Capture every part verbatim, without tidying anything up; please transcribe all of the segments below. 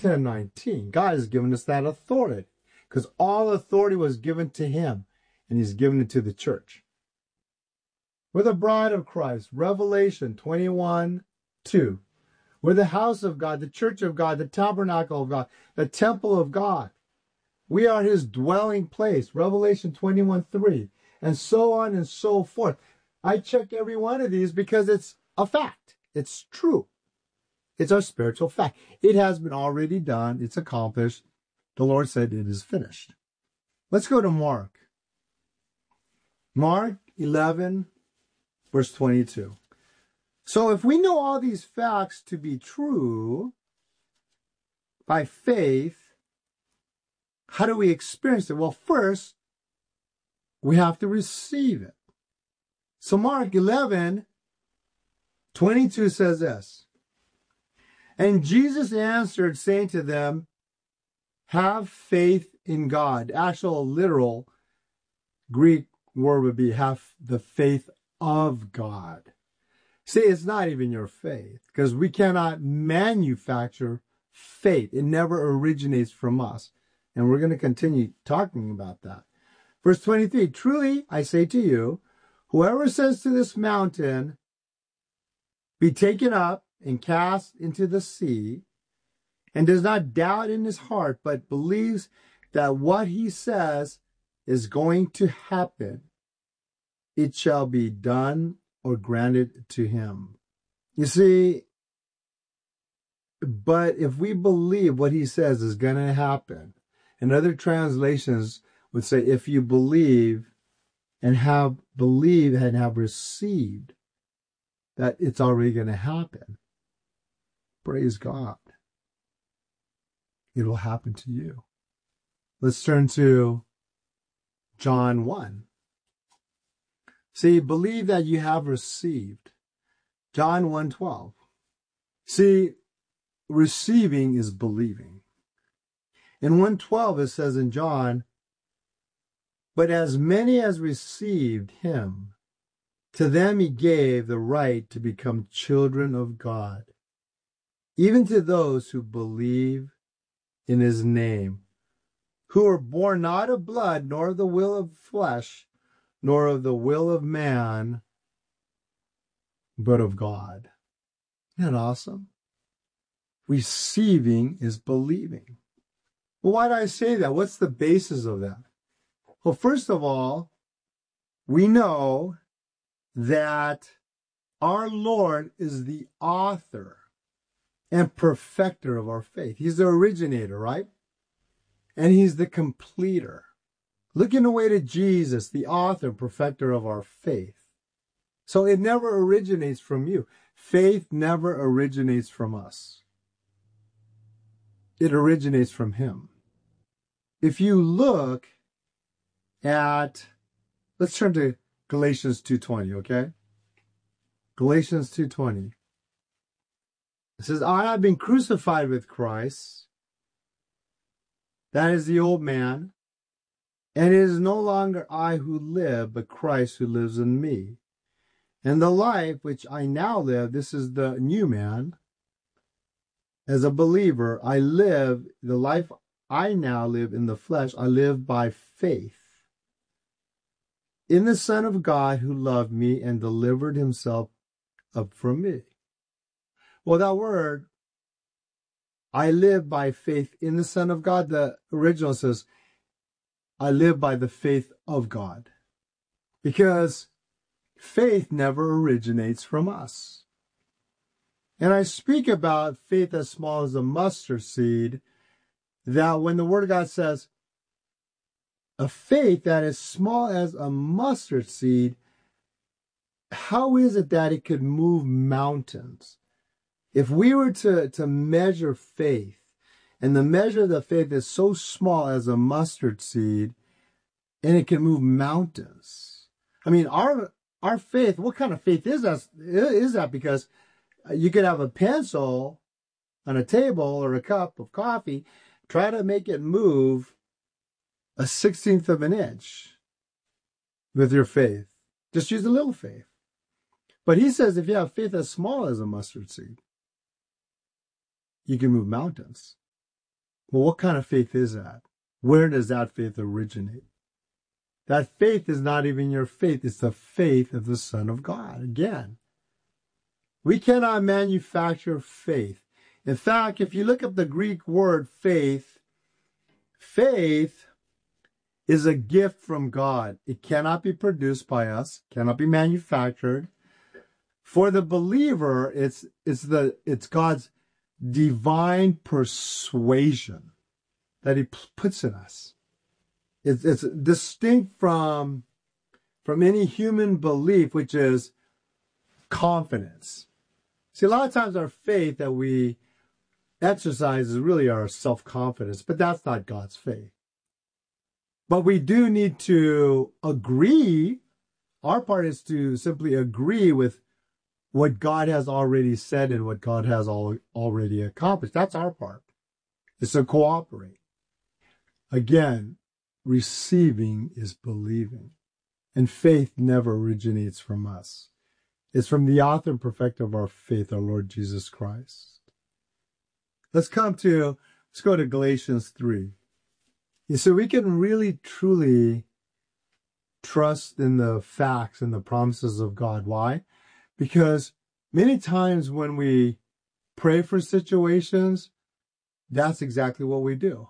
ten nineteen. God has given us that authority because all authority was given to him, and he's given it to the church. We're the bride of Christ. Revelation twenty-one two. We're the house of God, the church of God, the tabernacle of God, the temple of God. We are his dwelling place. Revelation twenty-one three. And so on and so forth. I check every one of these because it's a fact. It's true. It's our spiritual fact. It has been already done. It's accomplished. The Lord said it is finished. Let's go to Mark. Mark eleven, verse twenty-two. So if we know all these facts to be true by faith, how do we experience it? Well, first, we have to receive it. So Mark eleven, twenty-two says this. And Jesus answered, saying to them, have faith in God. The actual literal Greek word would be have the faith of God. See, it's not even your faith because we cannot manufacture faith. It never originates from us. And we're going to continue talking about that. Verse twenty-three, truly I say to you, whoever says to this mountain, be taken up and cast into the sea, and does not doubt in his heart, but believes that what he says is going to happen, it shall be done or granted to him. You see, but if we believe what he says is going to happen, and other translations would say, if you believe and have believed and have received that it's already going to happen, praise God. It will happen to you. Let's turn to John one. See, believe that you have received. John one twelve. See, receiving is believing. In one twelve it says in John, but as many as received him, to them he gave the right to become children of God, even to those who believe in his name, who were born not of blood, nor of the will of flesh, nor of the will of man, but of God. Isn't that awesome? Receiving is believing. Well, why do I say that? What's the basis of that? Well, first of all, we know that our Lord is the author and perfecter of our faith. He's the originator, right? And he's the completer. Looking away to Jesus, the author and perfecter of our faith. So it never originates from you. Faith never originates from us. It originates from him. If you look at, let's turn to Galatians two twenty, okay? Galatians two twenty. It says, I have been crucified with Christ. That is the old man. And it is no longer I who live, but Christ who lives in me. And the life which I now live, this is the new man. As a believer, I live, the life I now live in the flesh, I live by faith in the Son of God who loved me and delivered himself up for me. Well, that word, I live by faith in the Son of God, the original says, I live by the faith of God. Because faith never originates from us. And I speak about faith as small as a mustard seed, that when the Word of God says, a faith that is small as a mustard seed, how is it that it could move mountains? If we were to, to measure faith, and the measure of the faith is so small as a mustard seed, and it can move mountains. I mean, our our faith, what kind of faith is that? Is that because you could have a pencil on a table or a cup of coffee, try to make it move a sixteenth of an inch with your faith. Just use a little faith. But he says if you have faith as small as a mustard seed, you can move mountains. Well, what kind of faith is that? Where does that faith originate? That faith is not even your faith. It's the faith of the Son of God. Again, we cannot manufacture faith. In fact, if you look up the Greek word faith, faith is a gift from God. It cannot be produced by us, cannot be manufactured. For the believer, it's it's the it's God's divine persuasion that he puts in us. It's, it's distinct from, from any human belief, which is confidence. See, a lot of times our faith that we exercise is really our self-confidence, but that's not God's faith. But we do need to agree. Our part is to simply agree with what God has already said and what God has al- already accomplished. That's our part. It's to cooperate. Again, receiving is believing. And faith never originates from us. It's from the author and perfecter of our faith, our Lord Jesus Christ. Let's come to, let's go to Galatians three. You see, we can really, truly trust in the facts and the promises of God. Why? Because many times when we pray for situations, that's exactly what we do.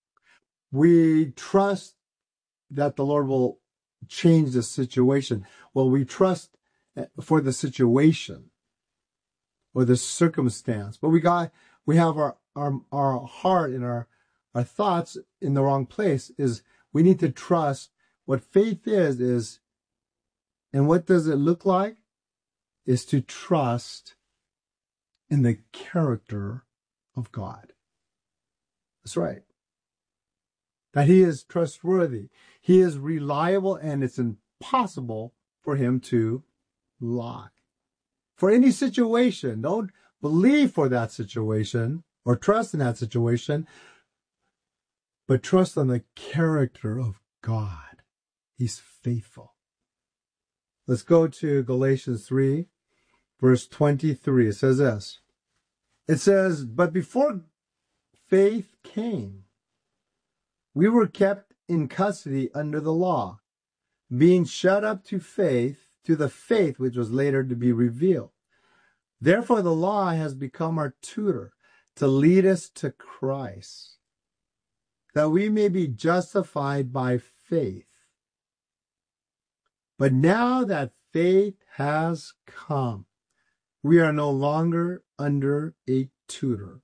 We trust that the Lord will change the situation. Well, we trust for the situation or the circumstance, but we got, we have our, our, our heart and our, our thoughts in the wrong place. Is we need to trust. What faith is, is, and what does it look like? Is to trust in the character of God. That's right. That he is trustworthy. He is reliable, and it's impossible for him to lie. For any situation, don't believe for that situation or trust in that situation, but trust on the character of God. He's faithful. Let's go to Galatians three, verse twenty-three. It says this. It says, but before faith came, we were kept in custody under the law, being shut up to faith, to the faith which was later to be revealed. Therefore, the law has become our tutor to lead us to Christ, that we may be justified by faith. But now that faith has come, we are no longer under a tutor.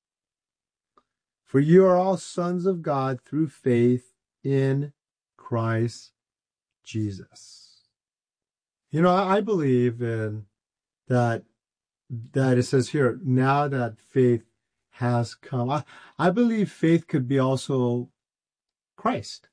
For you are all sons of God through faith in Christ Jesus. You know, I believe in that, that it says here, now that faith has come. I, I believe faith could be also Christ.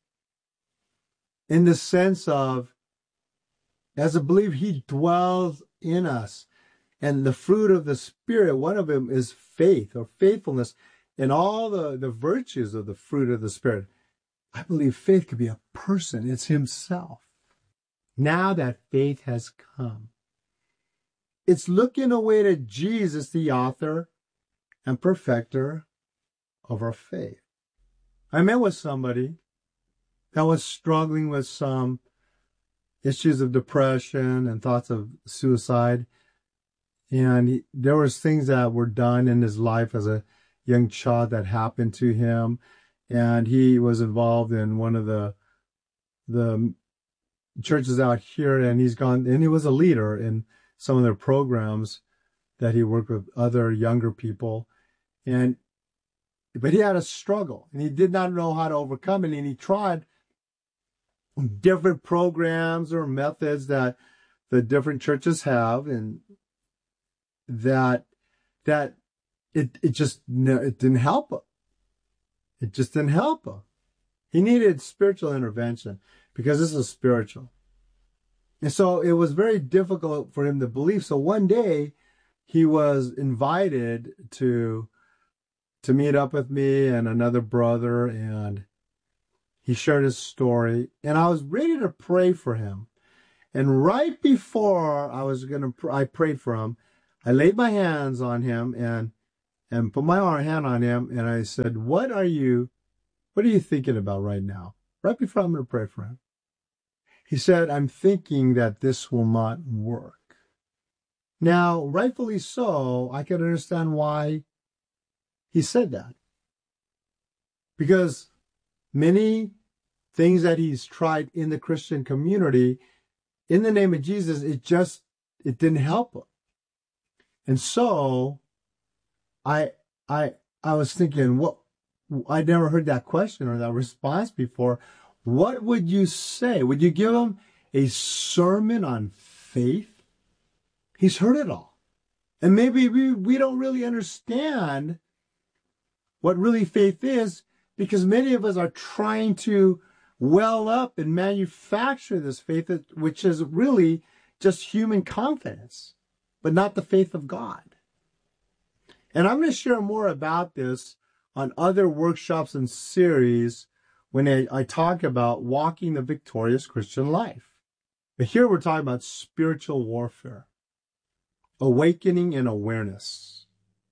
In the sense of, as a believer, he dwells in us. And the fruit of the Spirit, one of them is faith or faithfulness. And all the, the virtues of the fruit of the Spirit. I believe faith could be a person. It's himself. Now that faith has come, it's looking away to Jesus, the author and perfecter of our faith. I met with somebody that was struggling with some issues of depression and thoughts of suicide. And he, there was things that were done in his life as a young child that happened to him. And he was involved in one of the the churches out here, and he's gone, and he was a leader in some of their programs that he worked with other younger people. And but he had a struggle, and he did not know how to overcome it. And he tried different programs or methods that the different churches have, and that that it it just it didn't help him. It just didn't help him. He needed spiritual intervention because this is spiritual. And so it was very difficult for him to believe. So one day he was invited to to meet up with me and another brother, and he shared his story, and I was ready to pray for him. And right before I was going to, I prayed for him, I laid my hands on him, and and put my arm hand on him, and I said, what are you, what are you thinking about right now? Right before I'm going to pray for him. He said, I'm thinking that this will not work. Now, rightfully so, I can understand why he said that. Because many things that he's tried in the Christian community, in the name of Jesus, it just, it didn't help him. And so, I, I, I was thinking, what, I never heard that question or that response before. What would you say? Would you give him a sermon on faith? He's heard it all. And maybe we, we don't really understand what really faith is, because many of us are trying to well up and manufacture this faith, which is really just human confidence, but not the faith of God. And I'm going to share more about this on other workshops and series when I, I talk about walking the victorious Christian life. But here we're talking about spiritual warfare, awakening and awareness,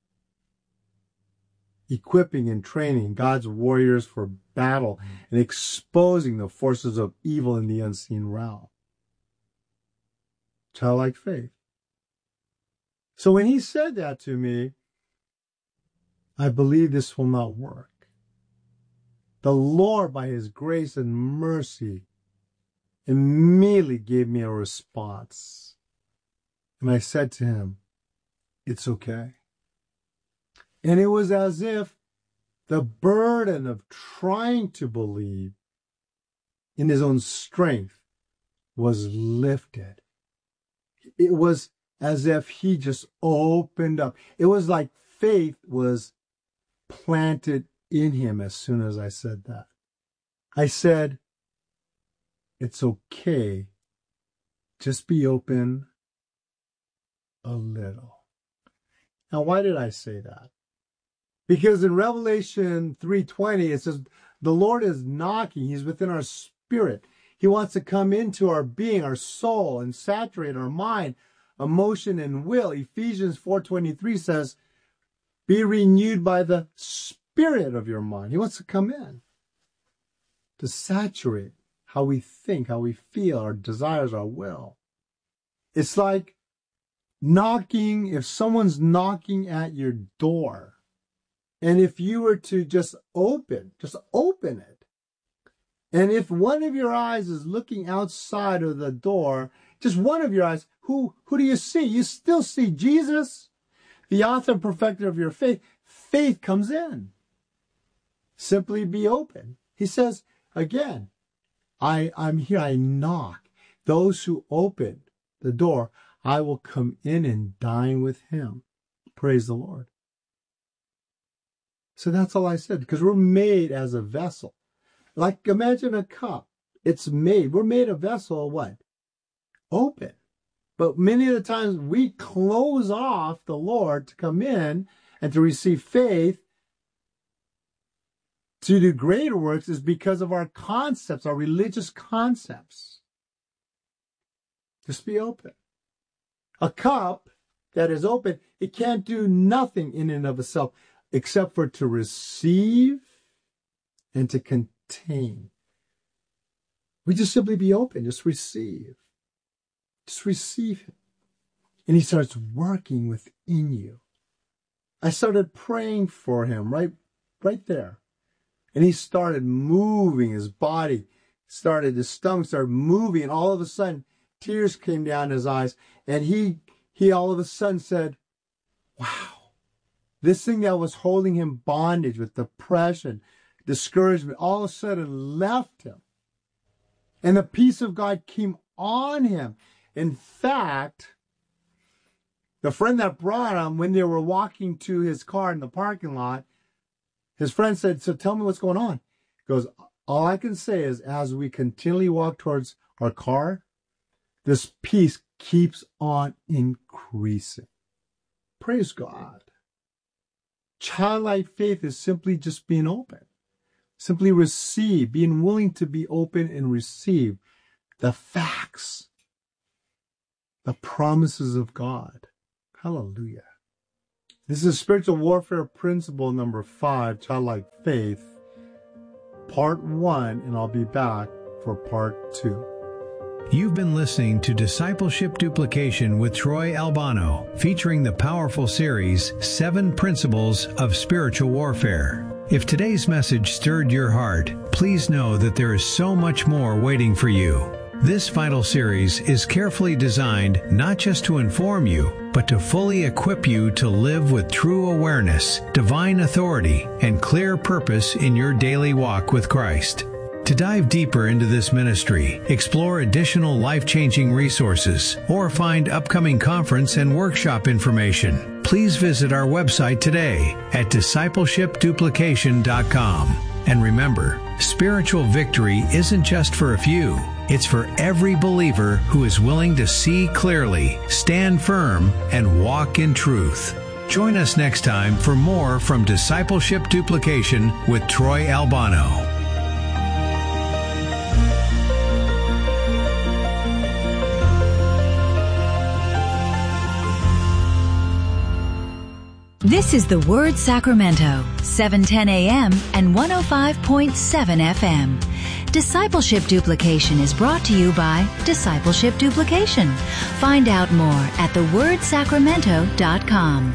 equipping and training God's warriors for battle, and exposing the forces of evil in the unseen realm. Childlike faith. So when he said that to me, I believe this will not work. The Lord, by his grace and mercy, immediately gave me a response. And I said to him, it's okay. And it was as if the burden of trying to believe in his own strength was lifted. It was as if he just opened up. It was like faith was planted in him as soon as I said that. I said, it's okay. Just be open a little. Now, why did I say that? Because in Revelation three twenty, it says, the Lord is knocking. He's within our spirit. He wants to come into our being, our soul, and saturate our mind, emotion, and will. Ephesians four twenty-three says, be renewed by the spirit of your mind. He wants to come in to saturate how we think, how we feel, our desires, our will. It's like knocking, if someone's knocking at your door, and if you were to just open, just open it, and if one of your eyes is looking outside of the door, just one of your eyes, who, who do you see? You still see Jesus, the author and perfecter of your faith. Faith comes in. Simply be open. He says, again, I, I'm here, I knock. Those who open the door, I will come in and dine with him. Praise the Lord. So that's all I said, because we're made as a vessel. Like, imagine a cup. It's made, we're made a vessel, what? Open. But many of the times we close off the Lord to come in and to receive faith, to do greater works, is because of our concepts, our religious concepts. Just be open. A cup that is open, it can't do nothing in and of itself except for to receive and to contain. We just simply be open, just receive. Just receive him. And he starts working within you. I started praying for him right, right there. And he started moving his body, started, his stomach started moving, and all of a sudden, tears came down his eyes, and he, he all of a sudden said, wow, this thing that was holding him bondage with depression, discouragement, all of a sudden left him. And the peace of God came on him. In fact, the friend that brought him, when they were walking to his car in the parking lot, his friend said, so tell me what's going on. He goes, all I can say is as we continually walk towards our car, this peace keeps on increasing. Praise God. Childlike faith is simply just being open. Simply receive, being willing to be open and receive the facts, the promises of God. Hallelujah. This is Spiritual Warfare Principle number five, Childlike Faith, part one, and I'll be back for part two. You've been listening to Discipleship Duplication with Troy Albano, featuring the powerful series, Seven Principles of Spiritual Warfare. If today's message stirred your heart, please know that there is so much more waiting for you. This vital series is carefully designed not just to inform you, but to fully equip you to live with true awareness, divine authority, and clear purpose in your daily walk with Christ. To dive deeper into this ministry, explore additional life-changing resources, or find upcoming conference and workshop information, please visit our website today at discipleship duplication dot com. And remember, spiritual victory isn't just for a few. It's for every believer who is willing to see clearly, stand firm, and walk in truth. Join us next time for more from Discipleship Duplication with Troy Albano. This is The Word Sacramento, seven ten a.m. and one oh five point seven F M. Discipleship Duplication is brought to you by Discipleship Duplication. Find out more at the word sacramento dot com.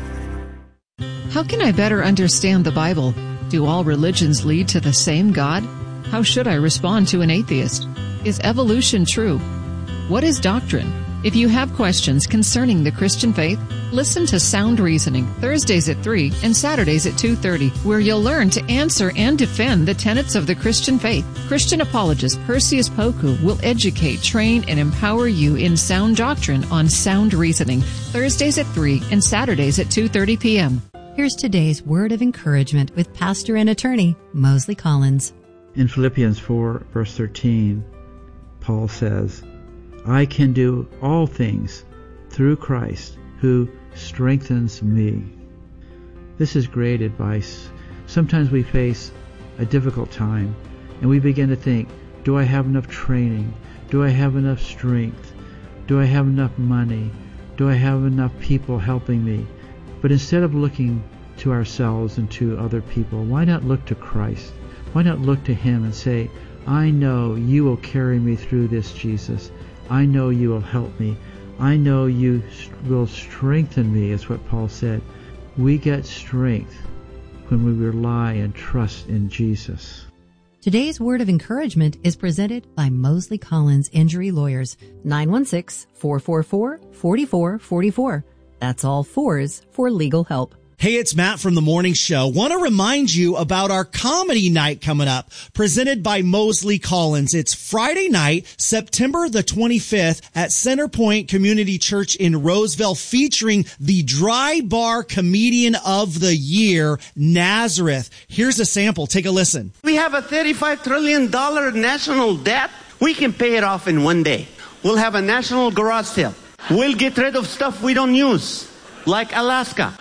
How can I better understand the Bible? Do all religions lead to the same God? How should I respond to an atheist? Is evolution true? What is doctrine? If you have questions concerning the Christian faith, listen to Sound Reasoning, Thursdays at three and Saturdays at two thirty, where you'll learn to answer and defend the tenets of the Christian faith. Christian apologist Perseus Poku will educate, train, and empower you in sound doctrine on Sound Reasoning, Thursdays at three and Saturdays at two thirty p.m. Here's today's word of encouragement with pastor and attorney Mosley Collins. In Philippians four, verse thirteen, Paul says, I can do all things through Christ who strengthens me. This is great advice. Sometimes we face a difficult time and we begin to think, do I have enough training? Do I have enough strength? Do I have enough money? Do I have enough people helping me? But instead of looking to ourselves and to other people, why not look to Christ? Why not look to Him and say, I know you will carry me through this, Jesus. I know you will help me. I know you will strengthen me, is what Paul said. We get strength when we rely and trust in Jesus. Today's word of encouragement is presented by Mosley Collins Injury Lawyers, nine one six, four four four, four four four four. That's all fours for legal help. Hey, it's Matt from The Morning Show. Want to remind you about our comedy night coming up, presented by Mosley Collins. It's Friday night, September the twenty-fifth at Centerpoint Community Church in Roseville, featuring the Dry Bar Comedian of the Year, Nazareth. Here's a sample. Take a listen. We have a thirty-five trillion dollars national debt. We can pay it off in one day. We'll have a national garage sale. We'll get rid of stuff we don't use, like Alaska.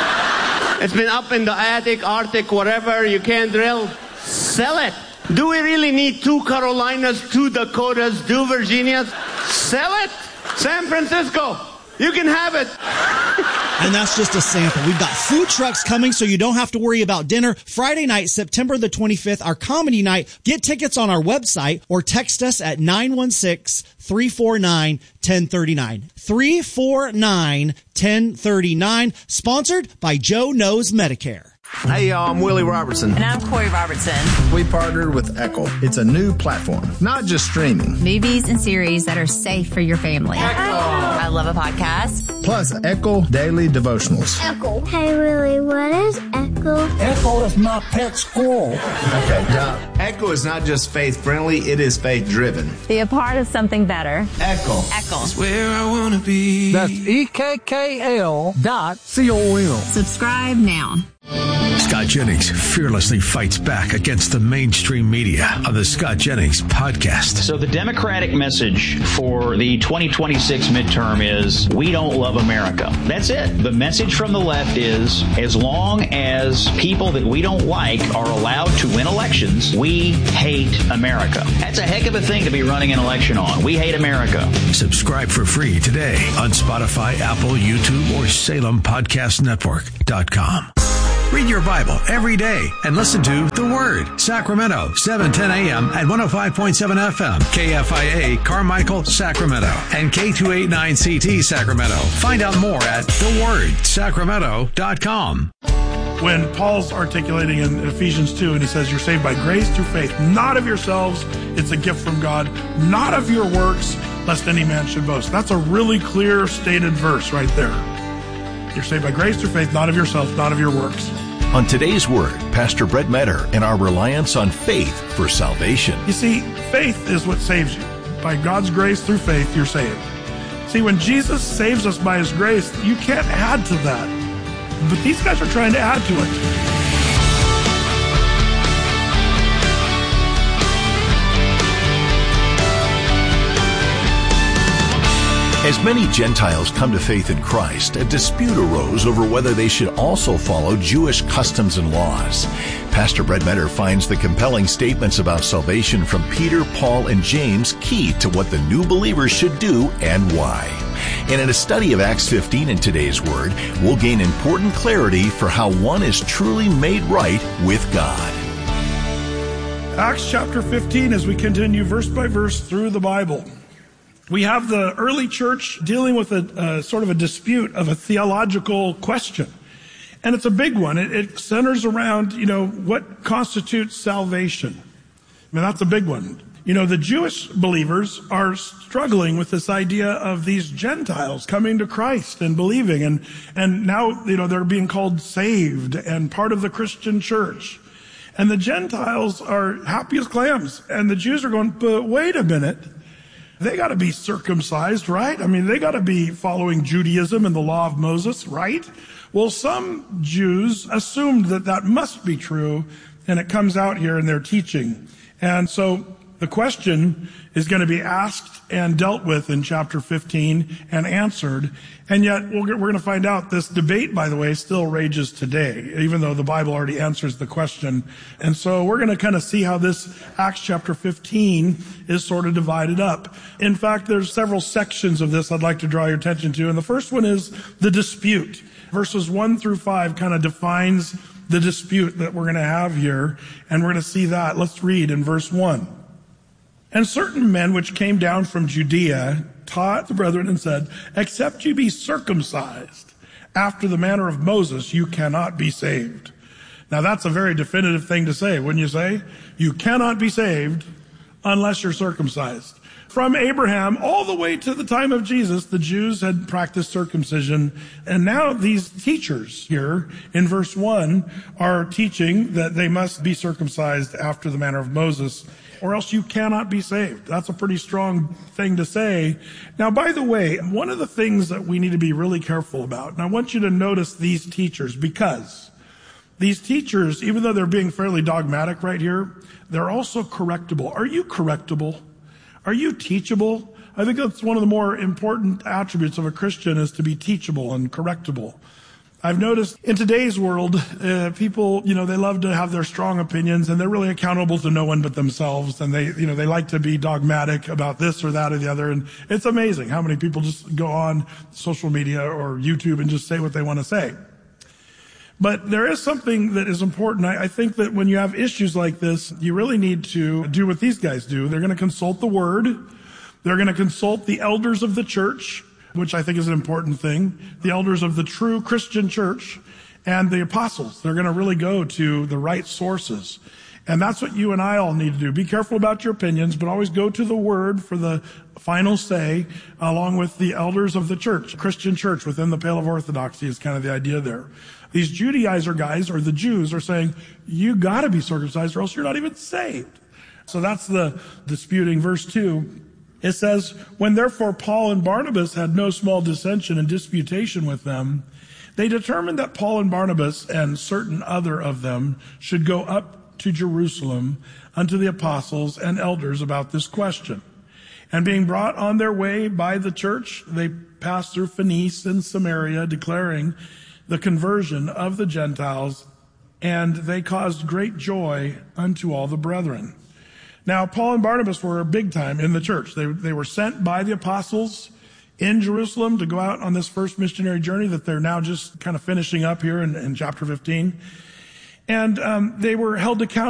It's been up in the attic, Arctic, whatever, you can't drill. Sell it. Do we really need two Carolinas, two Dakotas, two Virginias? Sell it. San Francisco, you can have it. And that's just a sample. We've got food trucks coming, so you don't have to worry about dinner. Friday night, September the twenty-fifth, our comedy night. Get tickets on our website or text us at nine one six, three four nine, one oh three nine. three four nine, one oh three nine. Sponsored by Joe Knows Medicare. Hey, y'all, I'm Willie Robertson. And I'm Corey Robertson. We partnered with Echo. It's a new platform, not just streaming. Movies and series that are safe for your family. Echo. I love a podcast. Plus, Echo Daily Devotionals. Echo. Hey, Willie, what is Echo? Echo is my pet squirrel. Okay, now, Echo is not just faith-friendly, it is faith-driven. Be a part of something better. Echo. Echo. That's where I want to be. That's E K K L dot C O M. Subscribe now. Scott Jennings fearlessly fights back against the mainstream media on the Scott Jennings podcast. So the Democratic message for the twenty twenty-six midterm is, we don't love America. That's it. The message from the left is, as long as people that we don't like are allowed to win elections, we hate America. That's a heck of a thing to be running an election on. We hate America. Subscribe for free today on Spotify, Apple, YouTube, or Salem Podcast Network dot com. Read your Bible every day and listen to The Word. Sacramento, seven ten a.m. at one oh five point seven F M. K F I A, Carmichael, Sacramento. And K two eighty-nine C T, Sacramento. Find out more at the word sacramento dot com. When Paul's articulating in Ephesians two, and he says, you're saved by grace through faith, not of yourselves, it's a gift from God, not of your works, lest any man should boast. That's a really clear stated verse right there. You're saved by grace through faith, not of yourself, not of your works. On today's Word, Pastor Brett Metter and our reliance on faith for salvation. You see, faith is what saves you. By God's grace through faith, you're saved. See, when Jesus saves us by His grace, you can't add to that. But these guys are trying to add to it. As many Gentiles come to faith in Christ, a dispute arose over whether they should also follow Jewish customs and laws. Pastor Brett Metter finds the compelling statements about salvation from Peter, Paul, and James key to what the new believers should do and why. And in a study of Acts fifteen in today's Word, we'll gain important clarity for how one is truly made right with God. Acts chapter fifteen, as we continue verse by verse through the Bible. We have the early church dealing with a, a sort of a dispute of a theological question. And it's a big one. It, it centers around, you know, what constitutes salvation. I mean, that's a big one. You know, the Jewish believers are struggling with this idea of these Gentiles coming to Christ and believing. And, and now, you know, they're being called saved and part of the Christian church. And the Gentiles are happy as clams. And the Jews are going, but wait a minute. They got to be circumcised, right? I mean, they got to be following Judaism and the law of Moses, right? Well, some Jews assumed that that must be true, and it comes out here in their teaching. And so the question is going to be asked and dealt with in chapter fifteen and answered. And yet we're going to find out this debate, by the way, still rages today, even though the Bible already answers the question. And so we're going to kind of see how this Acts chapter fifteen is sort of divided up. In fact, there's several sections of this I'd like to draw your attention to. And the first one is the dispute. Verses one through five kind of defines the dispute that we're going to have here. And we're going to see that. Let's read in verse one. And certain men which came down from Judea taught the brethren and said, except you be circumcised after the manner of Moses, you cannot be saved. Now that's a very definitive thing to say, wouldn't you say? You cannot be saved unless you're circumcised. From Abraham all the way to the time of Jesus, the Jews had practiced circumcision. And now these teachers here in verse one are teaching that they must be circumcised after the manner of Moses, or else you cannot be saved. That's a pretty strong thing to say. Now, by the way, one of the things that we need to be really careful about, and I want you to notice these teachers, because these teachers, even though they're being fairly dogmatic right here, they're also correctable. Are you correctable? Are you teachable? I think that's one of the more important attributes of a Christian, is to be teachable and correctable. I've noticed in today's world, uh, people, you know, they love to have their strong opinions, and they're really accountable to no one but themselves. And they, you know, they like to be dogmatic about this or that or the other. And it's amazing how many people just go on social media or YouTube and just say what they want to say. But there is something that is important. I, I think that when you have issues like this, you really need to do what these guys do. They're going to consult the Word. They're going to consult the elders of the church, which I think is an important thing, the elders of the true Christian church, and the apostles. They're going to really go to the right sources. And that's what you and I all need to do. Be careful about your opinions, but always go to the Word for the final say, along with the elders of the church. Christian church within the pale of orthodoxy is kind of the idea there. These Judaizer guys, or the Jews, are saying, you got to be circumcised or else you're not even saved. So that's the disputing. Verse two. It says, when therefore Paul and Barnabas had no small dissension and disputation with them, They determined that Paul and Barnabas and certain other of them should go up to Jerusalem unto the apostles and elders about this question. And being brought on their way by the church, they passed through Phoenice and Samaria, declaring the conversion of the Gentiles, and they caused great joy unto all the brethren. Now, Paul and Barnabas were big time in the church. They, they were sent by the apostles in Jerusalem to go out on this first missionary journey that they're now just kind of finishing up here in, in chapter fifteen. And um, they were held accountable